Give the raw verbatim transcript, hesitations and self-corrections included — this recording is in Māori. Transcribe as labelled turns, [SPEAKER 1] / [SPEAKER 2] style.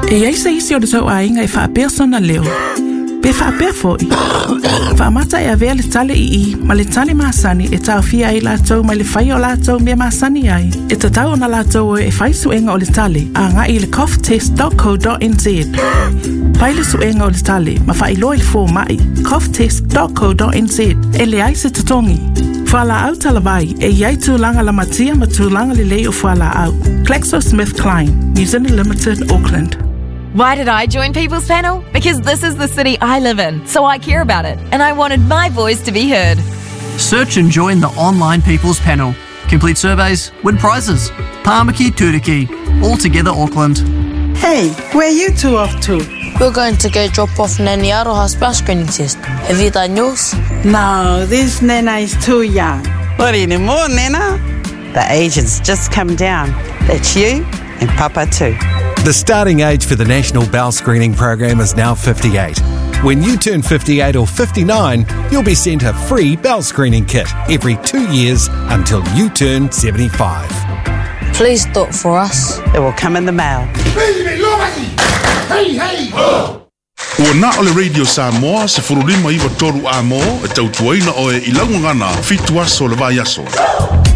[SPEAKER 1] E ai se isi o le tau ainga e wha persona leo. Pe wha pe foi. Wha mata e avea le tale i i, ma le tale maasani e tau fia ai la tau ma le whai o la tau mea maasani ai. E ta tau na la tau e whai suenga o le tale, a nga i le cough test dot co dot n z. Pai le suenga o le tale, ma wha ilo i fō mai, cough test dot co dot n z, e le ai se tatongi. Whala au talawai, e iai tūlanga la matia ma tūlanga le lei o whala au. GlaxoSmithKline, New Zealand Limited, Auckland.
[SPEAKER 2] Why did I join People's Panel? Because this is the city I live in, so I care about it, and I wanted my voice to be heard.
[SPEAKER 3] Search and join the online People's Panel. Complete surveys, win prizes. Tāmaki Turiki, all together Auckland.
[SPEAKER 4] Hey, where you two off to?
[SPEAKER 5] We're going to go drop off Nanny Aroha's bus screening test. Have you done yours?
[SPEAKER 4] No, this Nana is too young.
[SPEAKER 6] Not anymore, Nana. The age has just come down. That's you and Papa too.
[SPEAKER 7] The starting age for the National Bowel Screening Program is now fifty-eight. When you turn fifty-eight or fifty-nine, you'll be sent a free bowel screening kit every two years until you turn seventy-five.
[SPEAKER 5] Please do it for us.
[SPEAKER 6] It will come in the mail.
[SPEAKER 8] Hey, hey! Ua na o le Radio Samoa se furulima iwa toru a mo e tautuaina o e ilangu ngana fitu aso le vai aso.